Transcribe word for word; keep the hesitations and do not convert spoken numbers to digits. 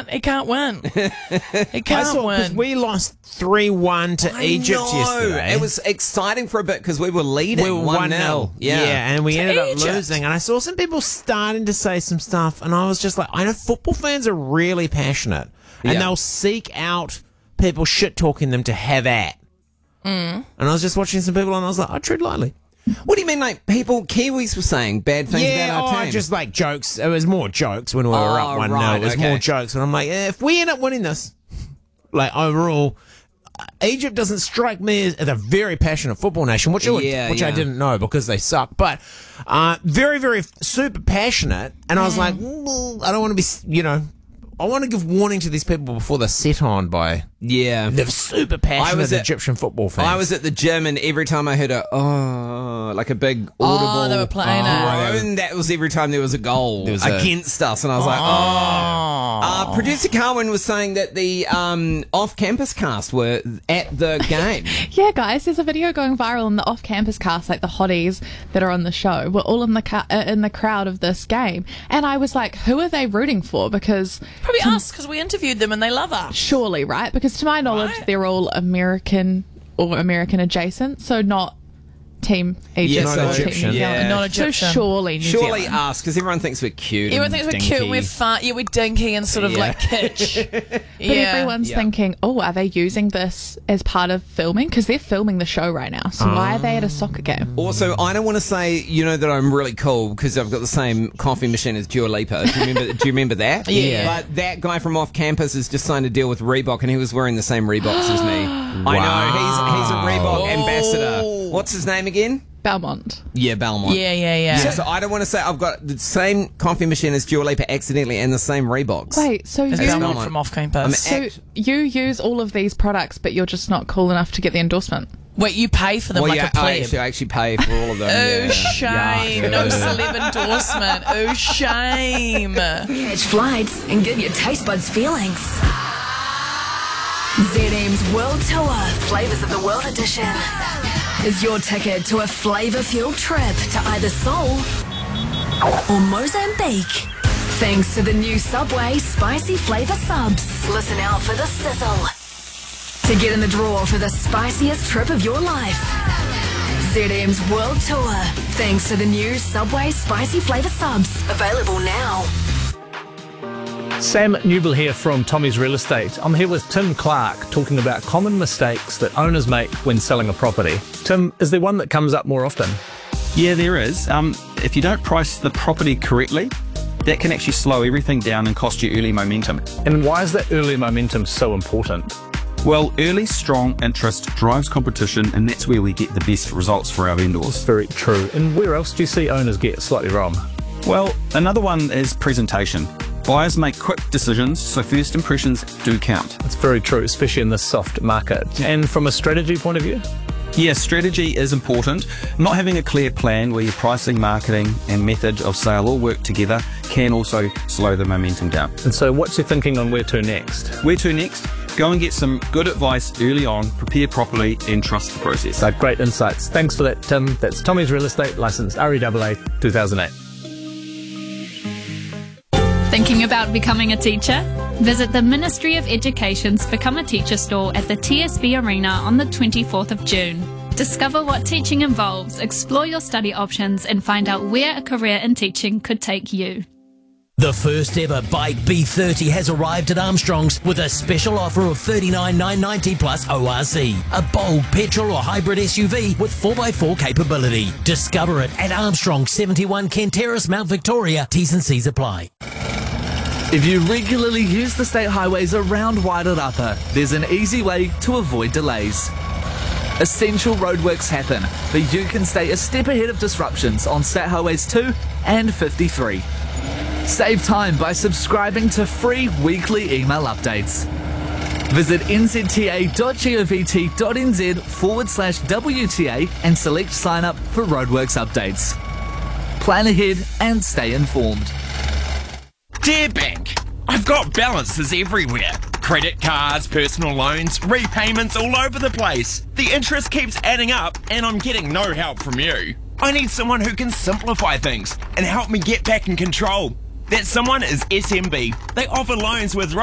can't. He can't win. He can't saw, win. We lost three one to I Egypt know. yesterday. It was exciting for a bit because we were leading we were one one nil. nil. Yeah. yeah, and we To ended up Egypt. losing. And I saw some people starting to say some stuff, and I was just like, I know football fans are really passionate, and Yeah. they'll seek out people shit talking them to have at. Mm. And I was just watching some people, and I was like, I tread lightly. What do you mean, like, people, Kiwis were saying bad things Yeah, about our oh, team? just like jokes. It was more jokes when we were Oh, up one nil. right, It was okay. more jokes. And I'm like, eh, if we end up winning this, like overall, uh, Egypt doesn't strike me as, as a very passionate football nation, which, I, Yeah, which I yeah. didn't know because they suck. But uh, very, very f- super passionate. And I was like, mm, I don't want to be, s- you know, I want to give warning to these people before they're set on by yeah. the super passionate was at- Egyptian football fans. I was at the gym, and every time I heard a, oh, like a big audible Oh, they were playing it. groan, that was every time there was a goal was a- against us. And I was like, oh. Uh, producer Carwin was saying that the um, off-campus cast were at the game. Yeah, guys, there's a video going viral in the off-campus cast, like the hotties that are on the show, were all in the ca- uh, in the crowd of this game, and I was like, who are they rooting for? Because Probably us, because we interviewed them and they love us. surely, right? Because to my knowledge, Right. they're all American or American adjacent, so not Team Egypt Yeah, or so- Team Egyptian. New Zealand. Yeah. Not So Egyptian. surely New Surely Zealand. us, because everyone thinks we're cute. Everyone and thinks we're dinky. cute and we're fun. Yeah, we're dinky and sort of Yeah. like kitsch. But yeah. everyone's Yeah. thinking, oh, are they using this as part of filming? Because they're filming the show right now. So why are they at a soccer game? Also, I don't want to say, you know, that I'm really cool because I've got the same coffee machine as Dua Lipa. Do you remember, do you remember that? Yeah. But that guy from off campus has just signed a deal with Reebok, and he was wearing the same Reeboks as me. I know. He's he's a Reebok Oh. ambassador. What's his name again? Belmont. Yeah, Belmont. Yeah, yeah, yeah. Yeah, so I don't want to say I've got the same coffee machine as Dua Lipa accidentally and the same Reeboks. Wait, so It's you, Belmont Belmont. from off I'm campus. so act- you use all of these products, but you're just not cool enough to get the endorsement. Wait, you pay for them well, like yeah, a plebe. I actually, I actually pay for all of them. Oh, yeah. shame. Yeah. No celeb endorsement. Oh, shame. Catch flights and get your taste buds feelings. Z M's World Tour, Flavours of the World Edition, is your ticket to a flavour-fueled trip to either Seoul or Mozambique. Thanks to the new Subway Spicy Flavour Subs. Listen out for the sizzle to get in the draw for the spiciest trip of your life. Z M's World Tour, thanks to the new Subway Spicy Flavour Subs. Available now. Sam Newell here from Tommy's Real Estate. I'm here with Tim Clark talking about common mistakes that owners make when selling a property. Tim, is there one that comes up more often? Yeah, there is. Um, if you don't price the property correctly, that can actually slow everything down and cost you early momentum. And why is that early momentum so important? Well, early strong interest drives competition, and that's where we get the best results for our vendors. Very true. And where else do you see owners get slightly wrong? Well, another one is presentation. Buyers make quick decisions, so first impressions do count. It's very true, especially in this soft market. And from a strategy point of view? Yeah, strategy is important. Not having a clear plan where your pricing, marketing and method of sale all work together can also slow the momentum down. And so what's your thinking on where to next? Where to next? Go and get some good advice early on, prepare properly and trust the process. So great insights. Thanks for that, Tim. That's Tommy's Real Estate, licensed R E A A two thousand eight. Thinking about becoming a teacher? Visit the Ministry of Education's Become a Teacher store at the T S B Arena on the twenty-fourth of June. Discover what teaching involves, explore your study options, and find out where a career in teaching could take you. The first ever Bike B thirty has arrived at Armstrong's with a special offer of thirty-nine thousand nine hundred ninety plus O R C. A bold petrol or hybrid S U V with four by four capability. Discover it at Armstrong, seventy-one Kent Terrace, Mount Victoria. T's and C's apply. If you regularly use the state highways around Wairarapa, there's an easy way to avoid delays. Essential roadworks happen, but you can stay a step ahead of disruptions on State Highways two and fifty-three. Save time by subscribing to free weekly email updates. Visit nzta.govt.nz forward slash WTA and select sign up for roadworks updates. Plan ahead and stay informed. Dear Bank, I've got balances everywhere. Credit cards, personal loans, repayments all over the place. The interest keeps adding up and I'm getting no help from you. I need someone who can simplify things and help me get back in control. That someone is S M B. They offer loans with